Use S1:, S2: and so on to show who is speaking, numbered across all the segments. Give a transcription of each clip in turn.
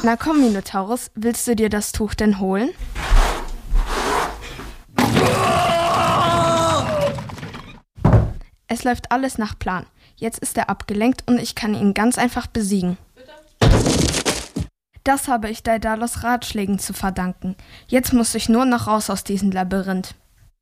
S1: Na komm, Minotaurus, willst du dir das Tuch denn holen? Es läuft alles nach Plan. Jetzt ist er abgelenkt und ich kann ihn ganz einfach besiegen. Das habe ich Daidalos Ratschlägen zu verdanken. Jetzt muss ich nur noch raus aus diesem Labyrinth.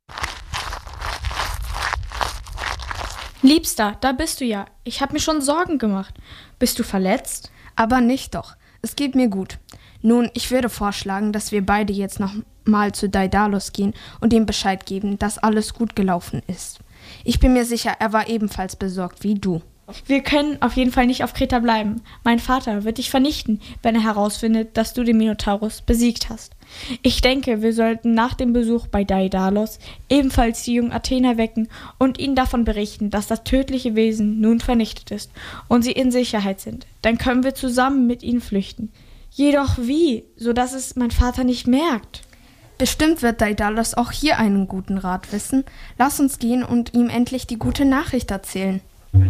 S2: Liebster, da bist du ja. Ich habe mir schon Sorgen gemacht. Bist du verletzt?
S1: Aber nicht doch. Es geht mir gut. Nun, ich würde vorschlagen, dass wir beide jetzt noch mal zu Daidalos gehen und ihm Bescheid geben, dass alles gut gelaufen ist. Ich bin mir sicher, er war ebenfalls besorgt wie du.
S2: Wir können auf jeden Fall nicht auf Kreta bleiben. Mein Vater wird dich vernichten, wenn er herausfindet, dass du den Minotaurus besiegt hast. Ich denke, wir sollten nach dem Besuch bei Daidalos ebenfalls die jungen Athener wecken und ihnen davon berichten, dass das tödliche Wesen nun vernichtet ist und sie in Sicherheit sind. Dann können wir zusammen mit ihnen flüchten. Jedoch wie, sodass es mein Vater nicht merkt?
S1: Bestimmt wird Daidalos auch hier einen guten Rat wissen. Lass uns gehen und ihm endlich die gute Nachricht erzählen.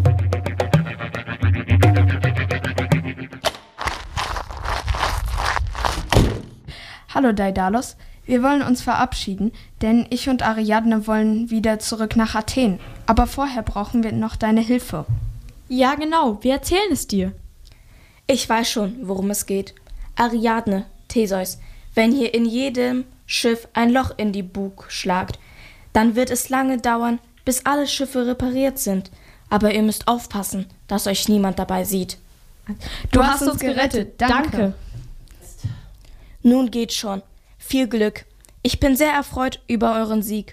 S1: Hallo Daidalos, wir wollen uns verabschieden, denn ich und Ariadne wollen wieder zurück nach Athen. Aber vorher brauchen wir noch deine Hilfe.
S2: Ja, genau, wir erzählen es dir.
S3: Ich weiß schon, worum es geht. Ariadne, Theseus, wenn ihr in jedem Schiff ein Loch in die Bug schlagt, dann wird es lange dauern, bis alle Schiffe repariert sind. Aber ihr müsst aufpassen, dass euch niemand dabei sieht.
S2: Du hast uns gerettet, danke.
S3: Nun geht schon. Viel Glück. Ich bin sehr erfreut über euren Sieg.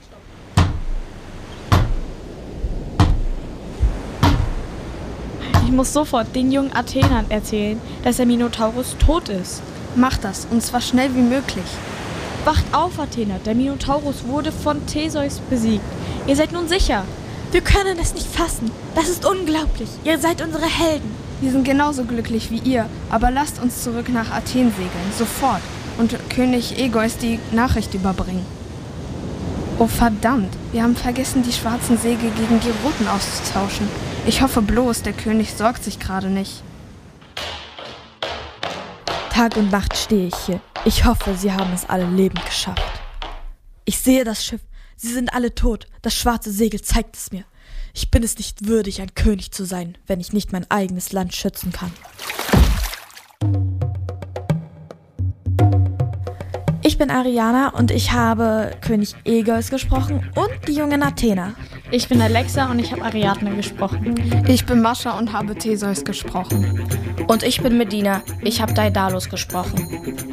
S2: Ich muss sofort den jungen Athenern erzählen, dass der Minotaurus tot ist.
S1: Mach das, und zwar schnell wie möglich.
S2: Wacht auf, Athener, der Minotaurus wurde von Theseus besiegt. Ihr seid nun sicher.
S4: Wir können es nicht fassen. Das ist unglaublich. Ihr seid unsere Helden.
S1: Wir sind genauso glücklich wie ihr, aber lasst uns zurück nach Athen segeln, sofort, und König Egeus die Nachricht überbringen. Oh verdammt, wir haben vergessen, die schwarzen Segel gegen die roten auszutauschen. Ich hoffe bloß, der König sorgt sich gerade nicht.
S4: Tag und Nacht stehe ich hier. Ich hoffe, sie haben es alle lebend geschafft. Ich sehe das Schiff. Sie sind alle tot. Das schwarze Segel zeigt es mir. Ich bin es nicht würdig, ein König zu sein, wenn ich nicht mein eigenes Land schützen kann. Ich bin Ariana und ich habe König Egeus gesprochen und die jungen Athener.
S2: Ich bin Alexa und ich habe Ariadne gesprochen.
S1: Ich bin Mascha und habe Theseus gesprochen.
S3: Und ich bin Medina. Ich habe Daidalos gesprochen.